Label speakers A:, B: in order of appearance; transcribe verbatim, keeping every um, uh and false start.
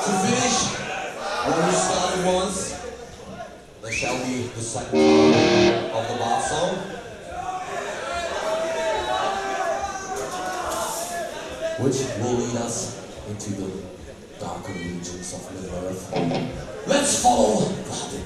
A: To finish, when we started once, there shall be the second part of the bath song, which will lead us into the darker regions of Middle Earth. Let's follow the